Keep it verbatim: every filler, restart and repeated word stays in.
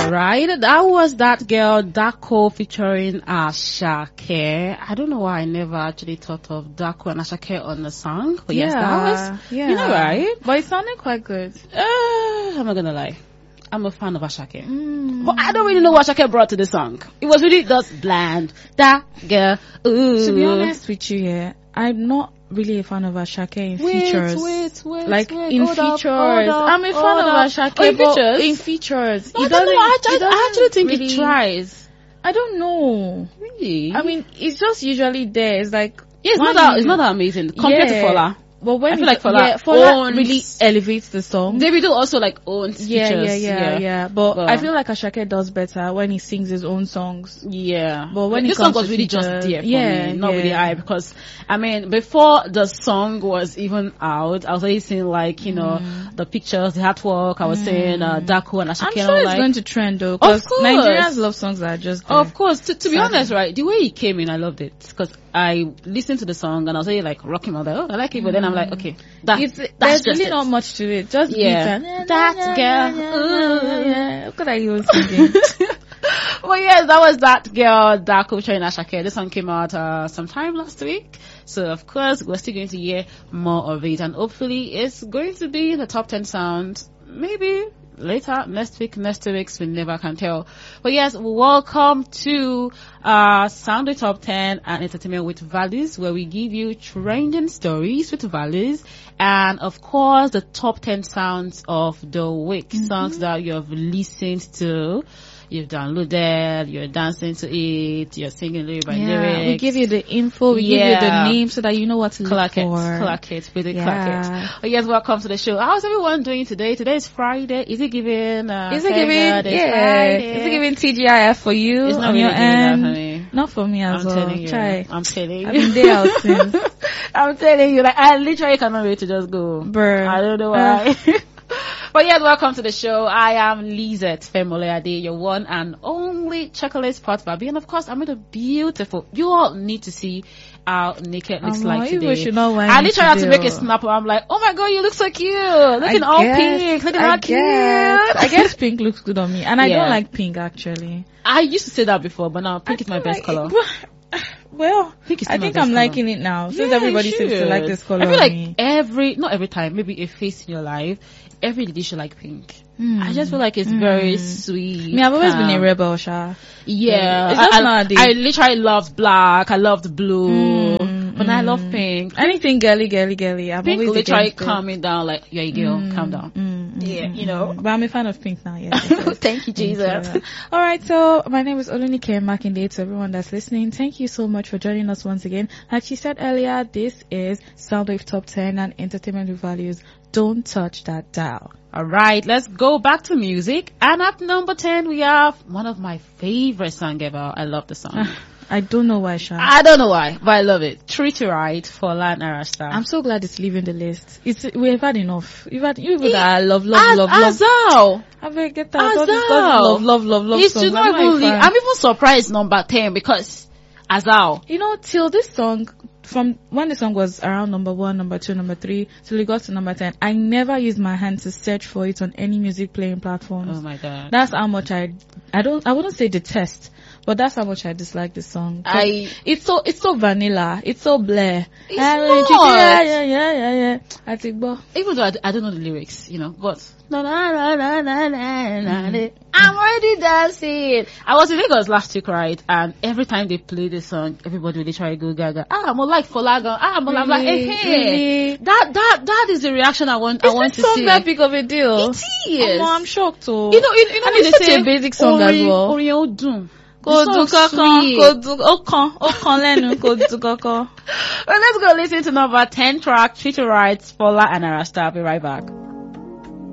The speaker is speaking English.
Alright, that was that girl Dako featuring Ashake. I don't know why I never actually thought of Dako and Ashake on the song, but yes, Yeah, that was, yeah. you know, right? But it sounded quite good. Uh, I'm not gonna lie, I'm a fan of Ashake, Mm. but I don't really know what Ashake brought to the song. It was really just bland. That girl, ooh. To be honest with you, yeah, I'm not really a fan of Ashake in Wait, features. wait, wait, like wait, in hold up, features, hold up, I'm a fan hold of up. Ashake. Oh, in but features? in features, No, I it don't know. doesn't- I, it just, I doesn't actually think really, it tries. I don't know. Really? I mean, it's just usually there. It's like yeah, it's when not that. you- It's not that amazing compared Yeah. to Fola. But when I feel it- like Fola yeah, Fola owns- really elevates the song. Davido also like owns Yeah, features. yeah, yeah, yeah, yeah. But, But- I feel like Ashake does better when he sings his own songs. Yeah, But when this it song comes was to really just features, there for yeah, me, not yeah. really I, because I mean before the song was even out, I was already seeing like you know Mm. the pictures, the artwork. I was saying uh, Dako and Ashake. I'm and sure all it's like, going to trend though, because course. Nigerians love songs that are just there. Of course, to, to be Sadly. honest, right, the way he came in, I loved it because I listened to the song and I was really like rocking my like, oh, I like it, but then I'm like, okay, that, It's, that's there's just really it. not much to it. Just Yeah. beats and That girl, ooh. Yeah, look at that you singing. Well, yes, that was that girl, Dako featuring Ashake. This song came out uh, sometime last week. So, of course, we're still going to hear more of it. And hopefully, it's going to be in the top ten sounds. Maybe later, next week, next two weeks, we never can tell. But yes, welcome to uh Sound Top ten and Entertainment with Values, where we give you trending stories with values. And, of course, the top ten sounds of the week. Mm-hmm. Songs that you have listened to. You've downloaded, you're dancing to it, you're singing lyric by Yeah, lyrics. we give you the info, we give you the Yeah. name so that you know what to Clark look it, for. Clark it, really Yeah. Clark it. Oh, yes, welcome to the show. How's everyone doing today? Today is Friday. Is it giving, uh, Is it thank giving, God it's yeah, Friday. is it giving T G I F for you It's not on really your giving that end? for me. Not for me as I'm well. telling you. Try. I'm telling you. I've been there out since. I'm telling you, like, I literally cannot wait to just go. Bruh. I don't know why. But yes, welcome to the show. I am Lizette Femolade, your one and only chocolate spot Barbie. And of course, I'm with a beautiful, you all need to see how Naked looks Um, like you today. should not want I literally had to to make do. a snap. I'm like, oh my god, you look so cute. Looking I all guess- pink. Looking I all guess. cute. I guess pink looks good on me. And I Yeah. don't like pink actually. I used to say that before, but now pink I is my don't best like color. it. Well, Pink is I still my think best I'm color. liking it now. Since Yeah, everybody you seems to should. like this color I feel on like me. every, not every time, maybe a phase in your life, every lady should like pink. Mm. I just feel like it's Mm. very sweet. Me, I've always been a calm. rebel, Sha. Yeah, It's just I, I, nowadays. I literally loved black. I loved blue, Mm, but now I mm. love pink. Anything girly, girly, girly. I'm Pink always literally against it. calming down, like you're a girl, Mm, calm down. mm, mm, Yeah, mm, you know. mm. But I'm a fan of pink now, yes. yes, yes. Thank you, Jesus. Thank you. All right, so my name is Olunike Makinde. To everyone that's listening, thank you so much for joining us once again. Like she said earlier, this is Soundwave Top ten and Entertainment with Values. Don't touch that dial. All right, let's go back to music. And at number ten, we have one of my favorite songs ever. I love the song. I don't know why, Sha. I don't know why, but I love it. Treat You Right for Lan Arasta. I'm so glad it's leaving the list. It's we've had enough. You've had you people that I love, love, Az- love, love. Azal. I better get that. All this Azal. love, love, love, love. It songs. should not I'm even a leave. fan. I'm even surprised number ten because Azal. You know, till this song, from when the song was around number one, number two, number three, till it got to number ten, I never used my hand to search for it on any music playing platforms. Oh my god. That's how much I, I don't, I wouldn't say detest, but that's how much I dislike the song. 'Cause I- it's so, it's so vanilla. It's so bleh. It's Ah, not. Yeah, yeah, yeah, yeah, yeah. I think, but Even though I, d- I don't know the lyrics, you know, but na, na, na, na, na, na, na, na. I'm already dancing. I was in Lagos last week, right? And every time they play the song, everybody will try to go gaga. Ah, I'm like Folaga. Ah, I'm like, Really? hey, hey. Really? That, that, that is the reaction I want, is I want this to song see. that big of a deal? It is. Omo, I'm shocked too. You know, you, you know And when it's they such say a basic song as Orin- well. Orin Odun. Kò The dùn song's kankan, sweet. kò dùn, ó kan, ó kan lẹ́nu, kò dùn kankan. Well, let's go listen to number ten track, Treat You Right, Fola and Arasta. I'll be right back.